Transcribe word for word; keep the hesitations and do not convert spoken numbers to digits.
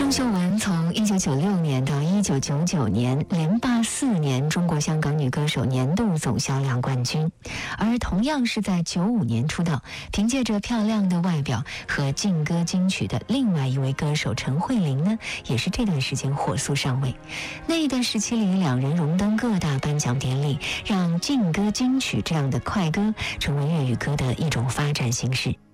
郑秀文从一九九六年到一九九九年连霸四年中国香港女歌手年度总销量冠军，而同样是在九五年出道，凭借着漂亮的外表和劲歌金曲的另外一位歌手陈慧琳呢，也是这段时间火速上位。那一段时期里，两人荣登各大颁奖典礼，让劲歌金曲这样的快歌成为粤语歌的一种发展形式。